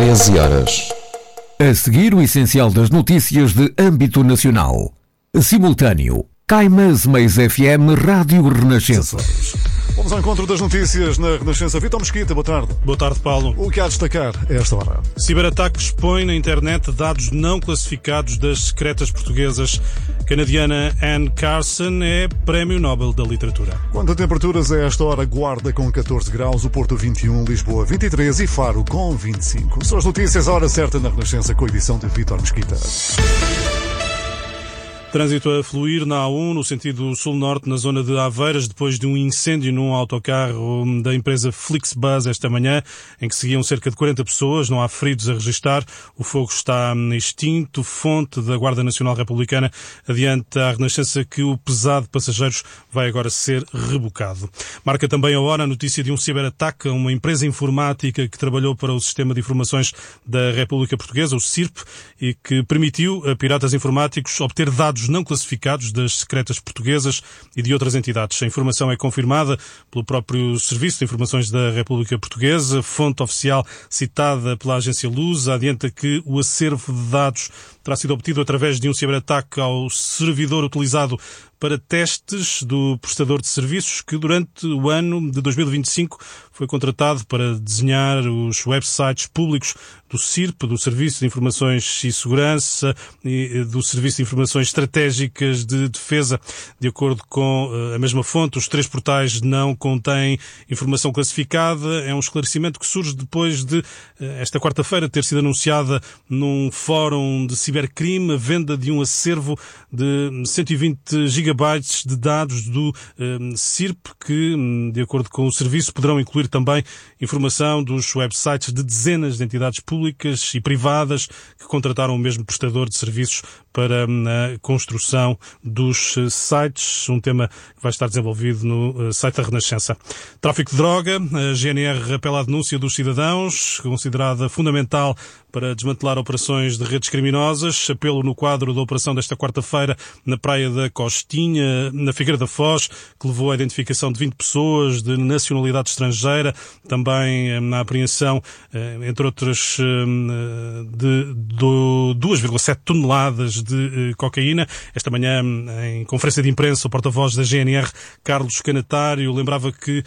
13 horas. A seguir, o essencial das notícias de âmbito nacional. Simultâneo. Caimás Mais FM Rádio Renascença. Vamos ao encontro das notícias na Renascença. Vitor Mesquita, boa tarde. Boa tarde, Paulo. O que há a destacar a esta hora? Ciberataques põem na internet dados não classificados das secretas portuguesas. Canadiana Anne Carson é Prémio Nobel da Literatura. Quanto a temperaturas a esta hora, Guarda com 14 graus, o Porto 21, Lisboa 23 e Faro com 25. São as notícias à hora certa na Renascença com a edição de Vitor Mesquita. Trânsito a fluir na A1, no sentido sul-norte, na zona de Aveiras, depois de um incêndio num autocarro da empresa Flixbus esta manhã, em que seguiam cerca de 40 pessoas. Não há feridos a registrar. O fogo está extinto. Fonte da Guarda Nacional Republicana adianta à Renascença que o pesado de passageiros vai agora ser rebocado. Marca também a hora a notícia de um ciberataque a uma empresa informática que trabalhou para o Sistema de Informações da República Portuguesa, o SIRP, e que permitiu a piratas informáticos obter dados não classificados das secretas portuguesas e de outras entidades. A informação é confirmada pelo próprio Serviço de Informações da República Portuguesa. Fonte oficial citada pela agência Lusa adianta que o acervo de dados terá sido obtido através de um ciberataque ao servidor utilizado para testes do prestador de serviços que durante o ano de 2025 foi contratado para desenhar os websites públicos do SIRP, do Serviço de Informações e Segurança e do Serviço de Informações Estratégicas de Defesa. De acordo com a mesma fonte, os 3 portais não contêm informação classificada. É um esclarecimento que surge depois de esta quarta-feira ter sido anunciada num fórum de cibercrime a venda de um acervo de 120 gigabytes de dados do SIRP, que, de acordo com o serviço, poderão incluir também informação dos websites de dezenas de entidades públicas e privadas que contrataram o mesmo prestador de serviços para a construção dos sites, um tema que vai estar desenvolvido no site da Renascença. Tráfico de droga, a GNR apela à denúncia dos cidadãos, considerada fundamental para desmantelar operações de redes criminosas. Apelo no quadro da operação desta quarta-feira na Praia da Costinha, na Figueira da Foz, que levou à identificação de 20 pessoas de nacionalidade estrangeira, também na apreensão, entre outras, de 2,7 toneladas de cocaína. Esta manhã, em conferência de imprensa, o porta-voz da GNR, Carlos Canatário, lembrava que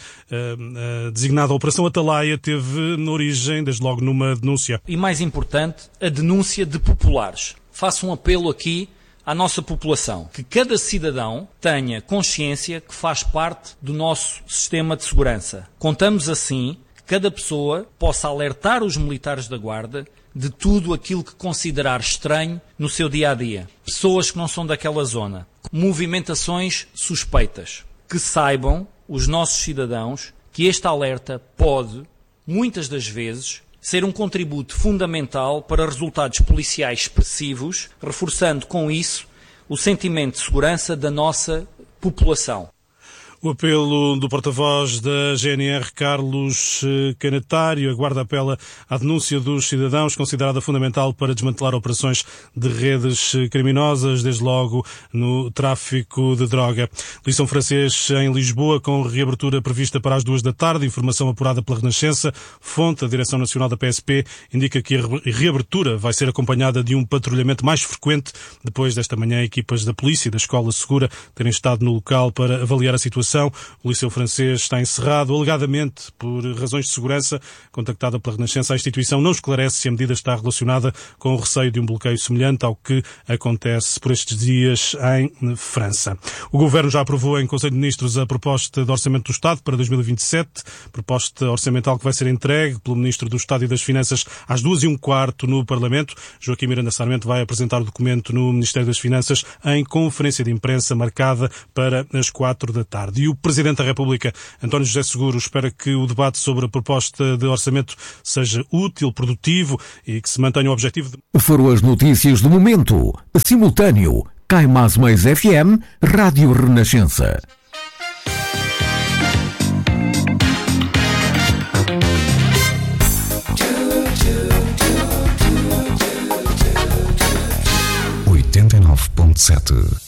a designada Operação Atalaia teve origem, desde logo, numa denúncia. E mais importante, a denúncia de populares. Faço um apelo aqui à nossa população, que cada cidadão tenha consciência que faz parte do nosso sistema de segurança. Contamos assim que cada pessoa possa alertar os militares da Guarda de tudo aquilo que considerar estranho no seu dia-a-dia. Pessoas que não são daquela zona, movimentações suspeitas. Que saibam os nossos cidadãos que este alerta pode, muitas das vezes, ser um contributo fundamental para resultados policiais expressivos, reforçando com isso o sentimento de segurança da nossa população. O apelo do porta-voz da GNR, Carlos Canatário. A Guarda apela à denúncia dos cidadãos, considerada fundamental para desmantelar operações de redes criminosas, desde logo no tráfico de droga. Lição francês em Lisboa, com reabertura prevista para as 2 da tarde. Informação apurada pela Renascença. Fonte, a Direção Nacional da PSP, indica que a reabertura vai ser acompanhada de um patrulhamento mais frequente, depois desta manhã equipas da polícia e da Escola Segura terem estado no local para avaliar a situação. O Liceu Francês está encerrado, alegadamente por razões de segurança. Contactada pela Renascença, a instituição não esclarece se a medida está relacionada com o receio de um bloqueio semelhante ao que acontece por estes dias em França. O Governo já aprovou em Conselho de Ministros a proposta de Orçamento do Estado para 2027, proposta orçamental que vai ser entregue pelo Ministro do Estado e das Finanças às 2h15 no Parlamento. Joaquim Miranda Sarmento vai apresentar o documento no Ministério das Finanças em conferência de imprensa marcada para as 4 da tarde. E o Presidente da República, António José Seguro, espera que o debate sobre a proposta de orçamento seja útil, produtivo e que se mantenha o objetivo de... Foram as notícias do momento. Simultâneo. Caimás Mais FM, Rádio Renascença. .7